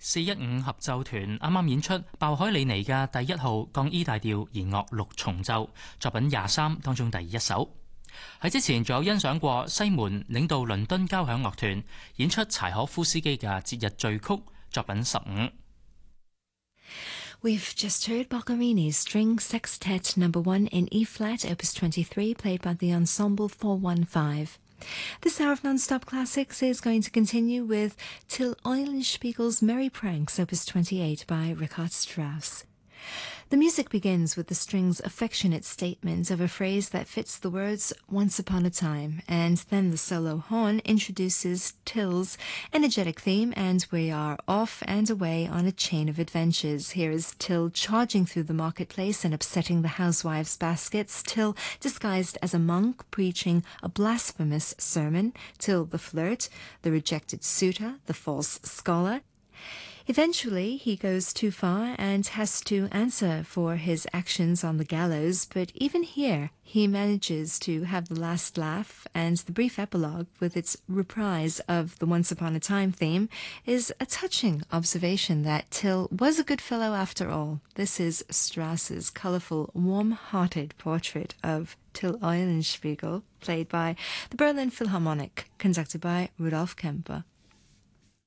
415合奏團啱啱演出鮑海里尼嘅第1號降 E 大調弦樂6重奏作品23當中第1首。喺之前仲有欣賞過西門領導倫敦交響樂團演出柴可夫斯基嘅節日序曲作品15。 We've just heard Boccherini's String Sextet No. 1 in E-flat, Opus 23, played by the Ensemble 415. This hour of Non-Stop Classics is going to continue with Till Eulenspiegel's Merry Pranks, Opus 28 by Richard Strauss. The music begins with the string's affectionate statement of a phrase that fits the words "once upon a time," and then the solo horn introduces Till's energetic theme, and we are off and away on a chain of adventures. Here is Till charging through the marketplace and upsetting the housewives' baskets, Till disguised as a monk preaching a blasphemous sermon, Till the flirt, the rejected suitor, the false scholar. Eventually, he goes too far and has to answer for his actions on the gallows, but even here, he manages to have the last laugh, and the brief epilogue, with its reprise of the Once Upon a Time theme, is a touching observation that Till was a good fellow after all. This is Strauss's colourful, warm-hearted portrait of Till Eulenspiegel, played by the Berlin Philharmonic, conducted by Rudolf Kemper.